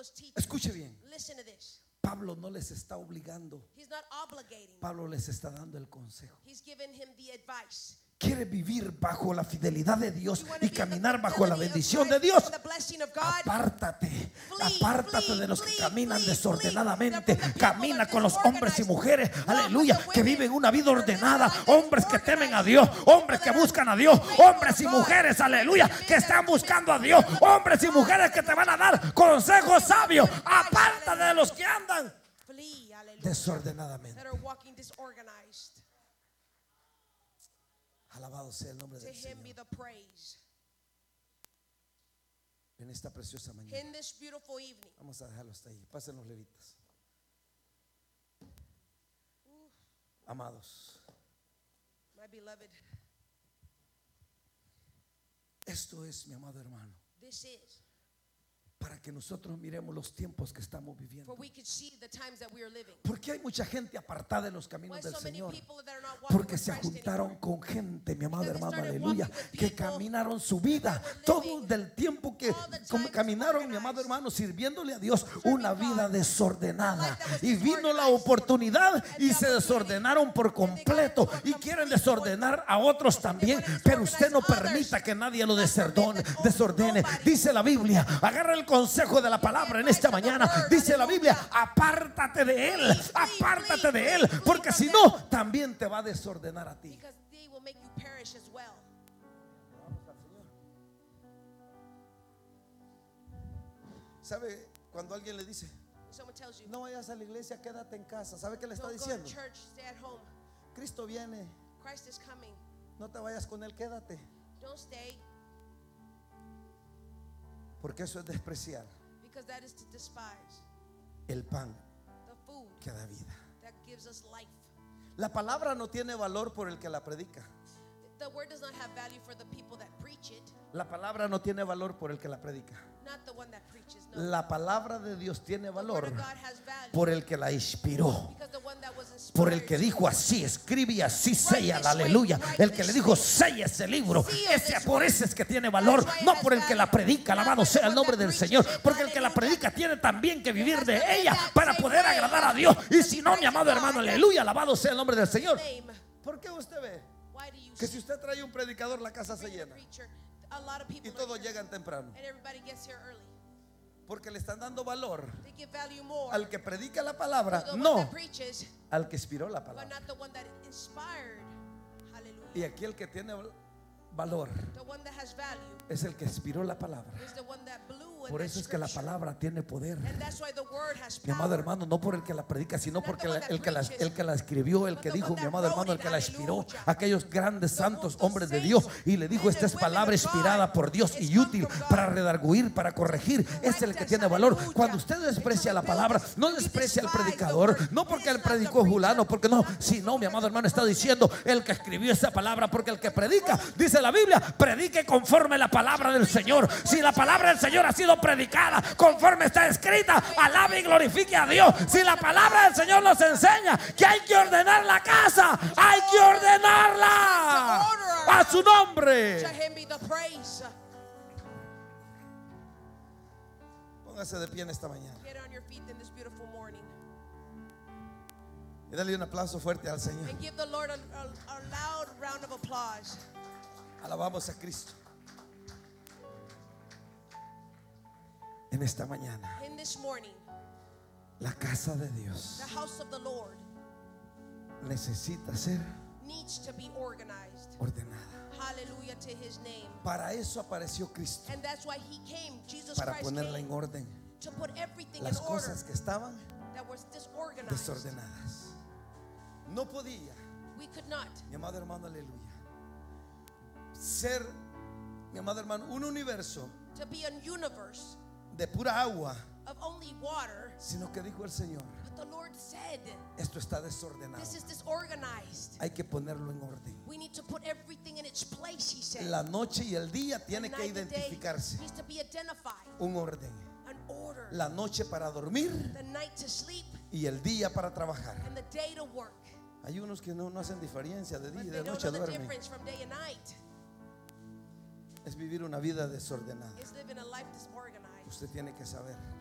Escuche bien. Listen to this. Pablo no les está obligando. He's not obligating. Pablo les está dando el consejo. He's giving him the advice. Quiere vivir bajo la fidelidad de Dios You wanna y be caminar the bajo la fidelity of bendición de Christ Dios. and the blessing of God. Apártate, Flee, apártate de los flee, que caminan flee, desordenadamente. flee. Camina con los hombres y mujeres, Walk aleluya, with the que women. viven una vida ordenada. Live a life Hombres que organized. temen a Dios, hombres que buscan a Dios, hombres y God. mujeres, aleluya, que están buscando a Dios. Hombres y mujeres que te van a dar consejos sabios. Apártate de los que andan Flee, hallelujah. desordenadamente. That are walking disorganized. Alabado sea el nombre To del him be Señor. the praise. En esta preciosa mañana. In this beautiful evening. Vamos a dejarlo hasta ahí. Pasen los levitas. Amados, My beloved, esto es, mi amado hermano, this is para que nosotros miremos los tiempos que estamos viviendo. for we could see the times that we are living. Porque hay mucha gente apartada de los Why caminos del so many Señor. people that are not walking Porque with se Christ juntaron anymore? con gente, mi amado Because they hermano, started aleluya, walking with que people caminaron su vida, that were todo living del tiempo que all the time como caminaron, mi disorganized. amado hermano, sirviéndole a Dios, una vida desordenada. life that was Y vino la disorganized. oportunidad And y the se opportunity. desordenaron por completo y quieren desordenar a otros también, pero usted no permita que nadie lo desordene. Dice la Biblia, agarra el consejo de la palabra en esta mañana. Dice la Biblia, apártate de él, apártate de él, porque si no, también te va a desordenar a ti. Because they will make you perish as well. ¿Sabe cuando alguien le dice, Someone tells you, no vayas a la iglesia, quédate en casa? ¿Sabe qué le está don't go diciendo? to church, stay at home. Cristo viene, Christ is coming. no te vayas con él, quédate. Don't stay, Porque eso es despreciar because that is to despise el pan the food que da vida. that gives us life. La palabra no tiene valor por el que la predica. The word does not have value for the people that preach it, La palabra no tiene valor por el que la predica. not the one that preaches. No. La palabra de Dios tiene The word valor of God has value por el que la inspiró. because the one that was inspired Por el que dijo así, escribe y así sella, aleluya. El que le dijo sella ese libro, ese por ese es que tiene valor, no por el que la predica. Alabado sea el nombre del Señor, porque el que la predica tiene también que vivir de ella para poder agradar a Dios. Y si no, mi amado hermano, aleluya, alabado sea el nombre del Señor. name. ¿Por qué usted ve Why do you que see si usted trae un predicador, la casa se bring a llena preacher? A lot of people y are todos here, llegan temprano? and everybody gets here early. Porque le están dando valor They give value more al que predica la to palabra, the one no that preaches, al que inspiró la but palabra. not the one that inspired. Hallelujah. Y aquí el que tiene valor The one that has value es el que inspiró la palabra. is the one that blew in Por that eso es que la scripture. palabra tiene poder. And that's why the word has Mi amado power. hermano, no por el que la predica, sino porque el que la escribió, el que dijo, mi amado hermano, el que la inspiró, aquellos grandes santos hombres de Dios, y le dijo, esta es palabra inspirada por Dios y útil para redarguir, para corregir. Este es el que tiene valor. Cuando usted desprecia la palabra, no desprecia al predicador, no porque el predicó fulano, porque no, sino, mi amado hermano, está diciendo el que escribió esa palabra, porque el que predica, dice la Biblia, predique conforme la palabra del Señor. Si la palabra del Señor ha sido predicada conforme está escrita, alabe y glorifique a Dios. Si la palabra del Señor nos enseña que hay que ordenar la casa, hay que ordenarla a su To nombre. him be the praise. Póngase de pie en esta mañana Get on your feet in this beautiful morning y dale un aplauso fuerte al Señor. and give the Lord a loud round of applause. Alabamos a Cristo en esta mañana. In this morning, La casa de Dios the house of the Lord necesita ser needs to be organized. ordenada. Hallelujah to his name. Para eso apareció Cristo, And that's why he came. Jesus para Christ ponerla came en orden. to put everything Las in order cosas que estaban that was disorganized. desordenadas. No podía, We could not mi amado hermano, aleluya, ser, mi amado hermano, un universo to be a universe de pura agua, of only water, sino que dijo el Señor, but the Lord said, esto está desordenado, this is disorganized. hay que ponerlo en orden. We need to put everything in its place, he said. La noche y el día The tiene que night and day identificarse needs to be identified. un orden. An order. La noche para dormir The night to sleep y el día para trabajar. and the day to work. Hay unos que no hacen diferencia de día But y they de don't noche, know the duermen. difference from day and night. Es vivir una vida desordenada. It's living a life disorganized. Usted tiene que saber